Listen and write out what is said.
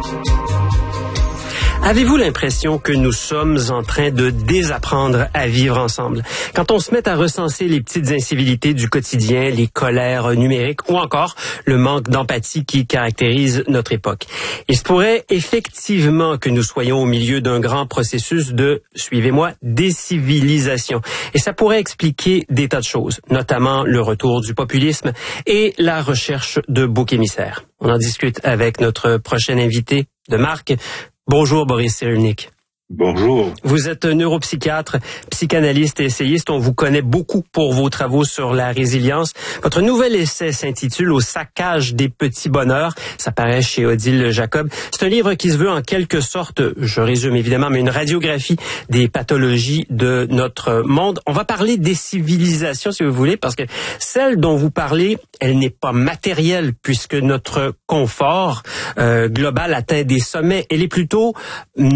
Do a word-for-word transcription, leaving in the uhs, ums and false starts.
Avez-vous l'impression que nous sommes en train de désapprendre à vivre ensemble? Quand on se met à recenser les petites incivilités du quotidien, les colères numériques ou encore le manque d'empathie qui caractérise notre époque. Il se pourrait effectivement que nous soyons au milieu d'un grand processus de, suivez-moi, décivilisation. Et ça pourrait expliquer des tas de choses, notamment le retour du populisme et la recherche de boucs émissaires. On en discute avec notre prochain invité de marque. Bonjour Boris Cyrulnik. Bonjour. Vous êtes neuropsychiatre, psychanalyste et essayiste. On vous connaît beaucoup pour vos travaux sur la résilience. Votre nouvel essai s'intitule « Au saccage des petits bonheurs ». Ça paraît chez Odile Jacob. C'est un livre qui se veut en quelque sorte, je résume évidemment, mais une radiographie des pathologies de notre monde. On va parler des civilisations, si vous voulez, parce que celle dont vous parlez, elle n'est pas matérielle puisque notre confort euh, global atteint des sommets. Elle est plutôt